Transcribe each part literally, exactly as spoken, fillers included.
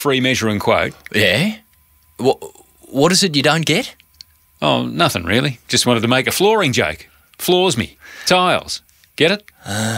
free measure and quote. Yeah? What, what is it you don't get? Oh, nothing really. Just wanted to make a flooring joke. Floors me. Tiles. Get it?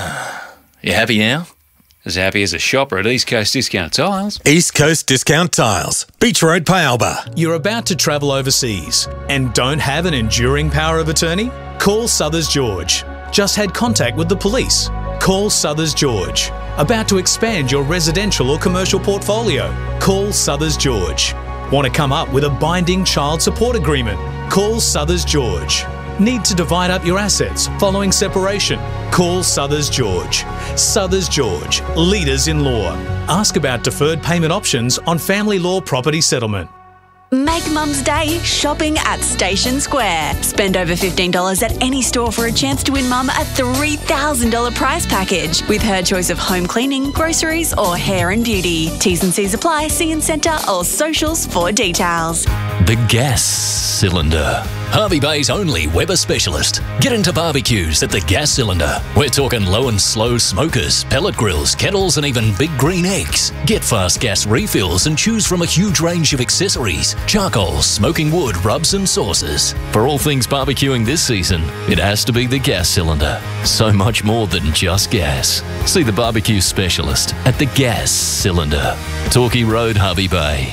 You happy now? As happy as a shopper at East Coast Discount Tiles. East Coast Discount Tiles, Beach Road, Paalba. You're about to travel overseas and don't have an enduring power of attorney? Call Southers George. Just had contact with the police? Call Southers George. About to expand your residential or commercial portfolio? Call Southers George. Want to come up with a binding child support agreement? Call Southers George. Need to divide up your assets following separation? Call Southers George. Southers George, leaders in law. Ask about deferred payment options on family law property settlement. Make Mum's Day shopping at Station Square. Spend over fifteen dollars at any store for a chance to win Mum a three thousand dollars prize package with her choice of home cleaning, groceries or hair and beauty. T's and C's apply. See in centre or socials for details. The Gas Cylinder. Hervey Bay's only Weber specialist. Get into barbecues at the Gas Cylinder. We're talking low and slow smokers, pellet grills, kettles and even big green eggs. Get fast gas refills and choose from a huge range of accessories, charcoal, smoking wood, rubs and sauces. For all things barbecuing this season, it has to be the Gas Cylinder. So much more than just gas. See the barbecue specialist at the Gas Cylinder. Torquay Road, Hervey Bay.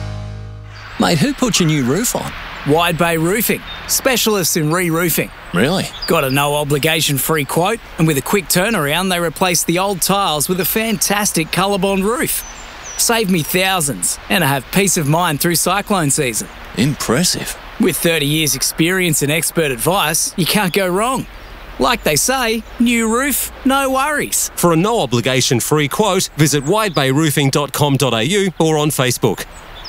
Mate, who put your new roof on? Wide Bay Roofing, specialists in re-roofing. Really? Got a no-obligation free quote, and with a quick turnaround, they replace the old tiles with a fantastic ColourBond roof. Save me thousands, and I have peace of mind through cyclone season. Impressive. With thirty years experience and expert advice, you can't go wrong. Like they say, new roof, no worries. For a no-obligation free quote, visit wide bay roofing dot com dot a u or on Facebook.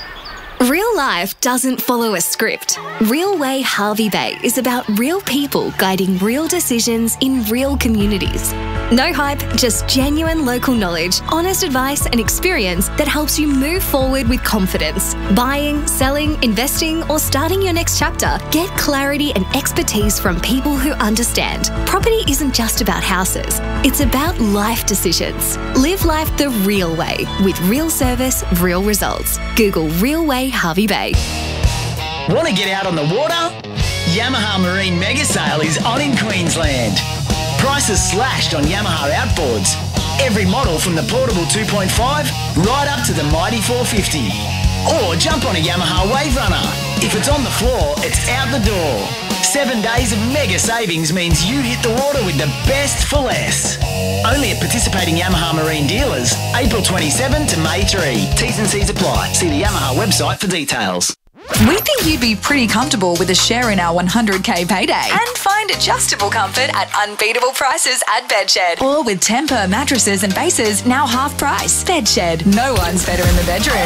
Real life doesn't follow a script. Real Way Hervey Bay is about real people guiding real decisions in real communities. No hype, just genuine local knowledge, honest advice and experience that helps you move forward with confidence. Buying, selling, investing or starting your next chapter, get clarity and expertise from people who understand. Property isn't just about houses, it's about life decisions. Live life the real way with real service, real results. Google Real Way Hervey Bay. Want to get out on the water? Yamaha Marine Mega Sale is on in Queensland. Prices slashed on Yamaha outboards. Every model from the portable two point five right up to the mighty four fifty. Or jump on a Yamaha Wave Runner. If it's on the floor, it's out the door. Seven days of mega savings means you hit the water with the best for less. Only at participating Yamaha Marine dealers, April twenty-seventh to May third. T's and C's apply. See the Yamaha website for details. We think you'd be pretty comfortable with a share in our one hundred K payday and find adjustable comfort at unbeatable prices at Bedshed. Or with Tempur mattresses and bases now half price. Bedshed, no one's better in the bedroom.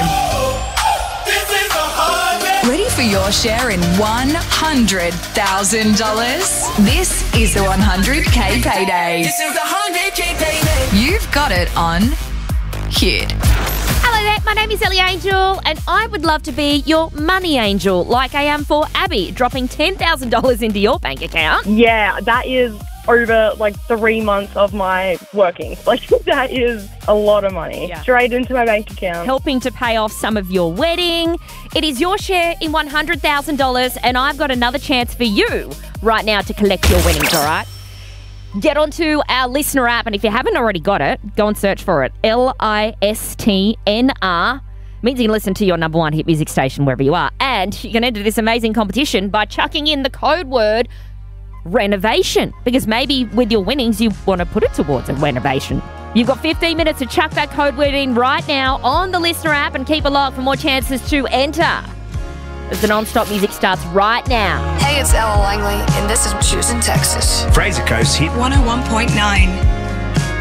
Ready for your share in one hundred thousand dollars? This is the one hundred K payday. This is the one hundred K payday. You've got it on Hit. Hello there, my name is Ellie Angel and I would love to be your money angel like I am for Abby, dropping ten thousand dollars into your bank account. Yeah, that is over like three months of my working. Like that is a lot of money. Yeah. Straight into my bank account. Helping to pay off some of your wedding. It is your share in one hundred thousand dollars and I've got another chance for you right now to collect your winnings, all right? Get onto our listener app, and if you haven't already got it, go and search for it. L I S T N R. Means you can listen to your number one hit music station wherever you are. And you can enter this amazing competition by chucking in the code word renovation. Because maybe with your winnings, you want to put it towards a renovation. You've got fifteen minutes to chuck that code word in right now on the listener app and keep a lock for more chances to enter. As the non-stop music starts right now. Hey, it's Ella Langley, and this is Houston, Texas. Fraser Coast hit one oh one point nine.